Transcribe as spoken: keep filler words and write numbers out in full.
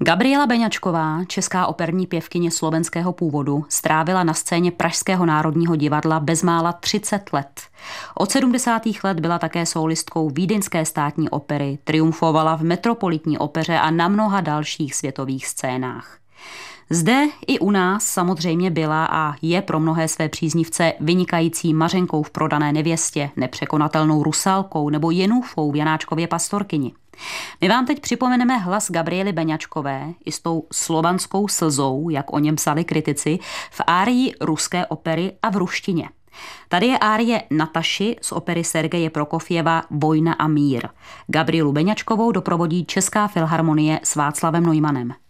Gabriela Beňačková, česká operní pěvkyně slovenského původu, strávila na scéně Pražského národního divadla bezmála třicet let. Od sedmdesátých let byla také sólistkou Vídeňské státní opery, triumfovala v Metropolitní opeře a na mnoha dalších světových scénách. Zde i u nás samozřejmě byla a je pro mnohé své příznivce vynikající Mařenkou v Prodané nevěstě, nepřekonatelnou Rusálkou nebo Jenůfou v Janáčkově pastorkyni. My vám teď připomeneme hlas Gabriely Beňačkové i s tou slovanskou slzou, jak o něm psali kritici, v árii ruské opery a v ruštině. Tady je árie Nataši z opery Sergeje Prokofjeva Vojna a mír. Gabrielu Beňačkovou doprovodí Česká filharmonie s Václavem Neumannem.